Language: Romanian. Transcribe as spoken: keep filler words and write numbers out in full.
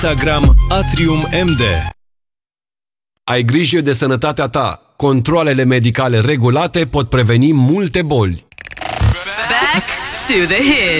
Instagram Atrium M D. Ai grijă de sănătatea ta. Controalele medicale regulate pot preveni multe boli. Back to the hits.